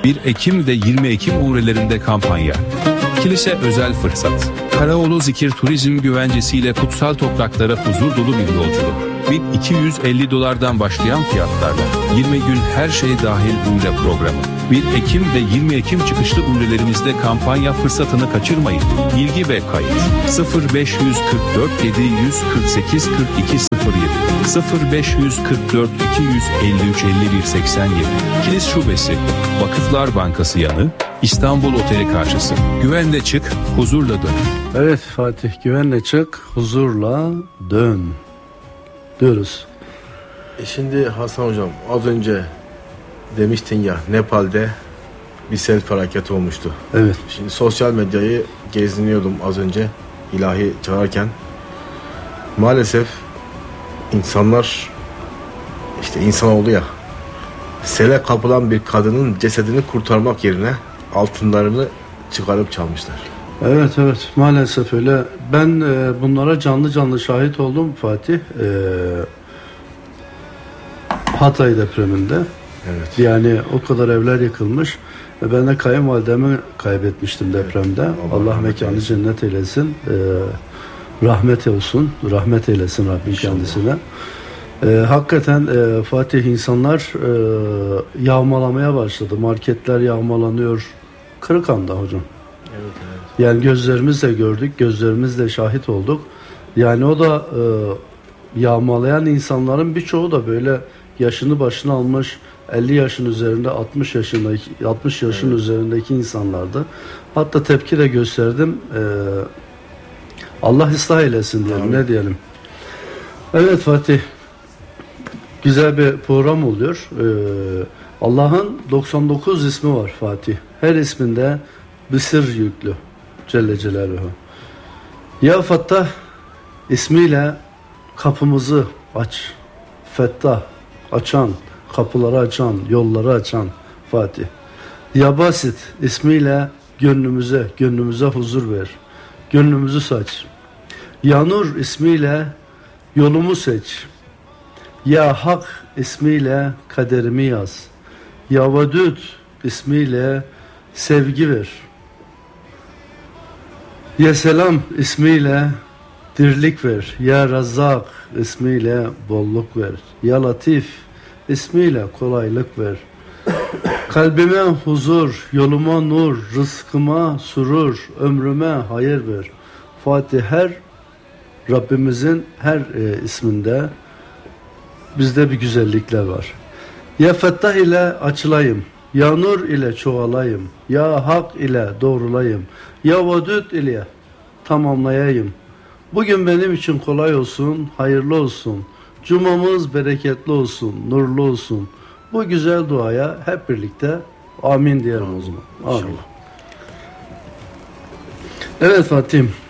1 Ekim ve 20 Ekim umrelerinde kampanya. Kilise özel fırsat. Karaoğlu Zikir Turizm güvencesiyle kutsal topraklara huzur dolu bir yolculuk. $1.250 başlayan fiyatlarla 20 gün her şey dahil umre programı. 1 Ekim ve 20 Ekim çıkışlı umrelerimizde kampanya fırsatını kaçırmayın. İlgi ve kayıt 0544 748 4207 0544 253 51 87 Kilis Şubesi, Vakıflar Bankası yanı, İstanbul Oteli karşısı. Güvenle çık, huzurla dön. Evet Fatih, güvenle çık, huzurla dön diyoruz. Şimdi Hasan Hocam, az önce demiştin ya, Nepal'de bir sel felaketi olmuştu. Evet. Şimdi sosyal medyayı geziniyordum az önce ilahi çağırırken. Maalesef insanlar, işte insan oldu ya, sele kapılan bir kadının cesedini kurtarmak yerine altınlarını çıkarıp çalmışlar. Evet maalesef öyle. Ben bunlara canlı şahit oldum Fatih. Hatay depreminde. Evet. Yani o kadar evler yıkılmış. Ben de kayınvalidemi kaybetmiştim depremde. Evet. Allah mekanı cennet eylesin. Rahmet eylesin Rabbim kendisine. Hakikaten Fatih, insanlar yağmalamaya başladı. Marketler yağmalanıyor. Kırıkhan'da hocam. Evet. Yani gözlerimizle gördük, gözlerimizle şahit olduk. Yani o da yağmalayan insanların birçoğu da böyle yaşını başına almış, 50 yaşın üzerinde, 60 yaşın üzerindeki insanlardı. Hatta tepki de gösterdim. Allah ıslah eylesin diyelim. Ne diyelim? Evet Fatih, güzel bir program oluyor. Allah'ın 99 ismi var Fatih. Her isminde bir sır yüklü Celle Celaluhu. Ya Fettah ismiyle kapımızı aç. Fettah, açan, kapıları açan, yolları açan Fatih. Ya Basit ismiyle gönlümüze huzur ver. Gönlümüzü saç. Ya Nur ismiyle yolumu seç. Ya Hak ismiyle kaderimi yaz. Ya Vedud ismiyle sevgi ver. Ya Selam ismiyle dirlik ver. Ya Razzak ismiyle bolluk ver. Ya Latif ismiyle kolaylık ver. Kalbime huzur, yoluma nur, rızkıma surur, ömrüme hayır ver. Fatih, her Rabbimizin her isminde bizde bir güzellikler var. Ya Fettah ile açılayım, ya Nur ile çoğalayım, ya Hak ile doğrulayım, ya Vedud ile tamamlayayım. Bugün benim için kolay olsun, hayırlı olsun. Cumamız bereketli olsun, nurlu olsun. Bu güzel duaya hep birlikte amin diyelim o zaman. Amin. Evet Fatih'im.